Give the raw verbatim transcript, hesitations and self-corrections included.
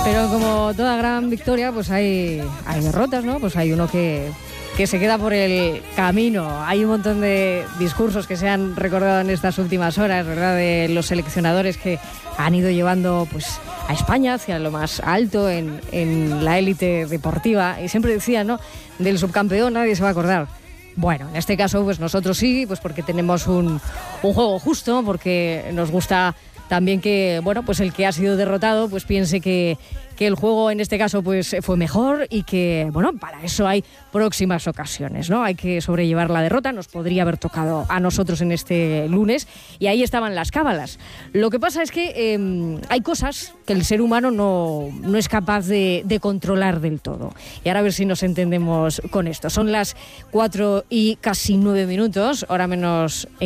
Pero como toda gran victoria, pues hay, hay derrotas, ¿no? Pues hay uno que, que se queda por el camino. Hay un montón de discursos que se han recordado en estas últimas horas, ¿verdad? De los seleccionadores que han ido llevando pues a España hacia lo más alto en, en la élite deportiva. Y siempre decían, ¿no? Del subcampeón nadie se va a acordar. Bueno, en este caso, pues nosotros sí, pues porque tenemos un, un juego justo, porque nos gusta también que, bueno, pues el que ha sido derrotado, pues piense que, que el juego en este caso pues fue mejor y que, bueno, para eso hay próximas ocasiones, ¿no? Hay que sobrellevar la derrota, nos podría haber tocado a nosotros en este lunes y ahí estaban las cábalas. Lo que pasa es que eh, hay cosas que el ser humano no, no es capaz de, de controlar del todo. Y ahora a ver si nos entendemos con esto. Son las cuatro y casi nueve minutos, hora menos